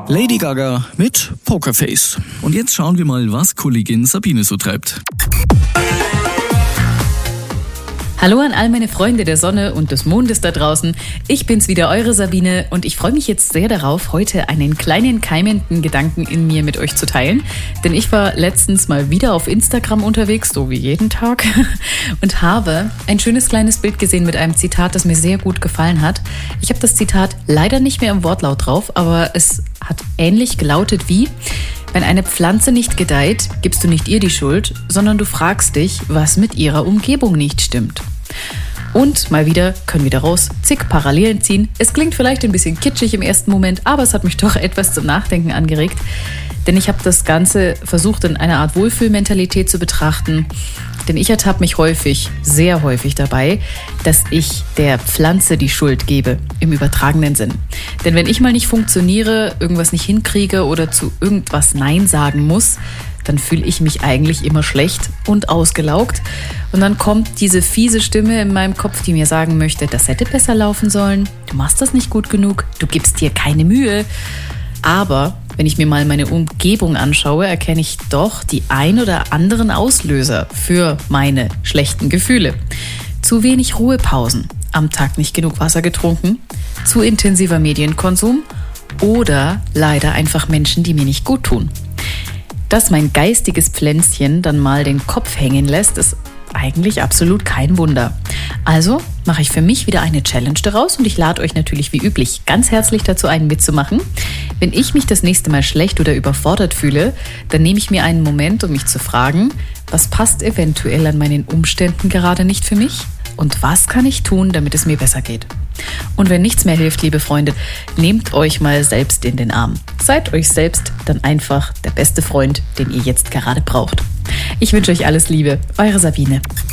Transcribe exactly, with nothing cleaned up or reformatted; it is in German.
Lady Gaga mit Pokerface. Und jetzt schauen wir mal, was Kollegin Sabine so treibt. Hallo an all meine Freunde der Sonne und des Mondes da draußen. Ich bin's wieder, eure Sabine, und ich freue mich jetzt sehr darauf, heute einen kleinen keimenden Gedanken in mir mit euch zu teilen. Denn ich war letztens mal wieder auf Instagram unterwegs, so wie jeden Tag, und habe ein schönes kleines Bild gesehen mit einem Zitat, das mir sehr gut gefallen hat. Ich habe das Zitat leider nicht mehr im Wortlaut drauf, aber es hat ähnlich gelautet wie: Wenn eine Pflanze nicht gedeiht, gibst du nicht ihr die Schuld, sondern du fragst dich, was mit ihrer Umgebung nicht stimmt. Und mal wieder können wir daraus zig Parallelen ziehen. Es klingt vielleicht ein bisschen kitschig im ersten Moment, aber es hat mich doch etwas zum Nachdenken angeregt. Denn ich habe das Ganze versucht, in einer Art Wohlfühlmentalität zu betrachten. Denn ich ertappe mich häufig, sehr häufig dabei, dass ich der Pflanze die Schuld gebe, im übertragenen Sinn. Denn wenn ich mal nicht funktioniere, irgendwas nicht hinkriege oder zu irgendwas Nein sagen muss, dann fühle ich mich eigentlich immer schlecht und ausgelaugt. Und dann kommt diese fiese Stimme in meinem Kopf, die mir sagen möchte, das hätte besser laufen sollen, du machst das nicht gut genug, du gibst dir keine Mühe. Aber wenn ich mir mal meine Umgebung anschaue, erkenne ich doch die ein oder anderen Auslöser für meine schlechten Gefühle. Zu wenig Ruhepausen, am Tag nicht genug Wasser getrunken, zu intensiver Medienkonsum oder leider einfach Menschen, die mir nicht gut tun. Dass mein geistiges Pflänzchen dann mal den Kopf hängen lässt, ist eigentlich absolut kein Wunder. Also mache ich für mich wieder eine Challenge daraus und ich lade euch natürlich wie üblich ganz herzlich dazu ein, mitzumachen. Wenn ich mich das nächste Mal schlecht oder überfordert fühle, dann nehme ich mir einen Moment, um mich zu fragen, was passt eventuell an meinen Umständen gerade nicht für mich und was kann ich tun, damit es mir besser geht. Und wenn nichts mehr hilft, liebe Freunde, nehmt euch mal selbst in den Arm. Seid euch selbst dann einfach der beste Freund, den ihr jetzt gerade braucht. Ich wünsche euch alles Liebe, eure Sabine.